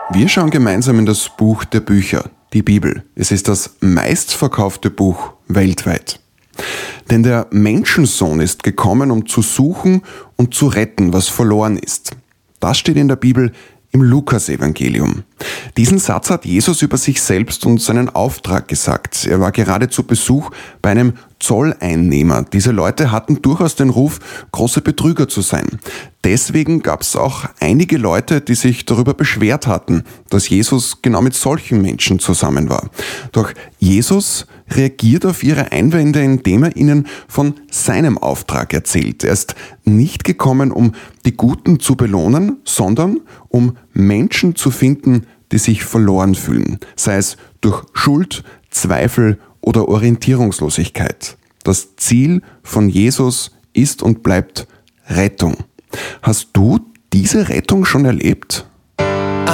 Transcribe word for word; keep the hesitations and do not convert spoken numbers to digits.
Wir schauen gemeinsam in das Buch der Bücher, die Bibel. Es ist das meistverkaufte Buch weltweit. Denn der Menschensohn ist gekommen, um zu suchen und zu retten, was verloren ist. Das steht in der Bibel im Lukas-Evangelium. Diesen Satz hat Jesus über sich selbst und seinen Auftrag gesagt. Er war gerade zu Besuch bei einem Zolleinnehmer. Diese Leute hatten durchaus den Ruf, große Betrüger zu sein. Deswegen gab es auch einige Leute, die sich darüber beschwert hatten, dass Jesus genau mit solchen Menschen zusammen war. Doch Jesus reagiert auf ihre Einwände, indem er ihnen von seinem Auftrag erzählt. Er ist nicht gekommen, um die Guten zu belohnen, sondern um Menschen zu finden, die sich verloren fühlen, sei es durch Schuld, Zweifel oder Orientierungslosigkeit. Das Ziel von Jesus ist und bleibt Rettung. Hast du diese Rettung schon erlebt?